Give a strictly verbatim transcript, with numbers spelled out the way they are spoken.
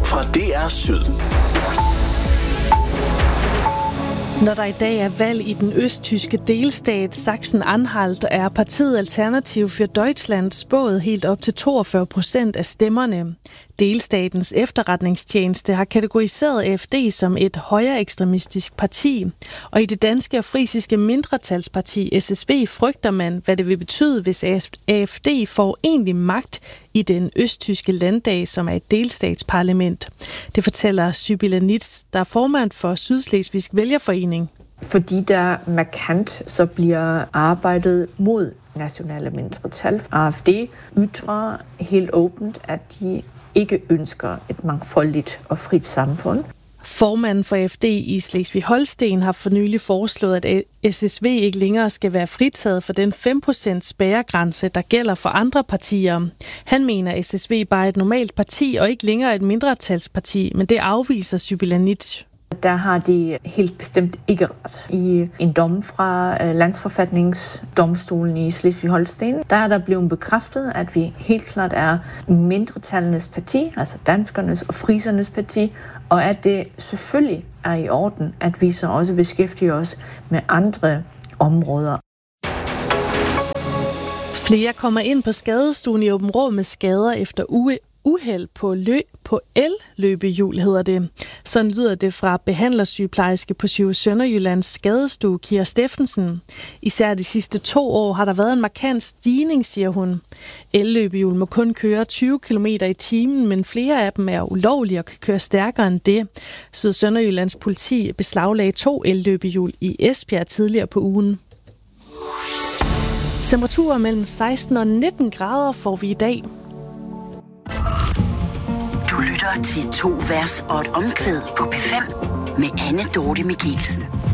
fra D R Syd. Når der i dag er valg i den østtyske delstat Sachsen-Anhalt, er partiet Alternativ für Deutschland spået helt op til toogfyrre procent af stemmerne. Delstatens efterretningstjeneste har kategoriseret A F D som et højere ekstremistisk parti, og i det danske og frisiske mindretalsparti S S V frygter man, hvad det vil betyde, hvis A F D får egentlig magt i den østtyske landdag, som er et delstatsparlament. Det fortæller Sibylle Nitz, der er formand for Sydslesvigsk Vælgerforening. Fordi der markant så bliver arbejdet mod nationale mindretal. A F D ytrer helt åbent, at de ikke ønsker et mangfoldigt og frit samfund. Formanden for A F D i Slesvig-Holsten har for nylig foreslået, at S S V ikke længere skal være fritaget for den fem procent spærregrænse, der gælder for andre partier. Han mener, at S S V bare er et normalt parti og ikke længere et mindretalsparti, men det afviser Sibylle Nitz. Der har de helt bestemt ikke ret. I en dom fra Landsforfatningsdomstolen i Slesvig-Holsten, der er der blevet bekræftet, at vi helt klart er mindretallenes parti, altså danskernes og frisernes parti, og at det selvfølgelig er i orden, at vi så også beskæftiger os med andre områder. Flere kommer ind på skadestuen i Aabenraa med skader efter uge. Uheld på, lø- på el-løbehjul hedder det. Sådan lyder det fra behandlersygeplejerske på Sygehus Sønderjyllands skadestue, Kira Steffensen. Især de sidste to år har der været en markant stigning, siger hun. El-løbehjul må kun køre tyve kilometer i timen, men flere af dem er ulovlige og kan køre stærkere end det. Syd Sønderjyllands politi beslaglagde to el-løbehjul i Esbjerg tidligere på ugen. Temperaturer mellem seksten og nitten grader får vi i dag. Du lytter til To vers og et omkvæd på P fem med Anne Dorte Mikkelsen.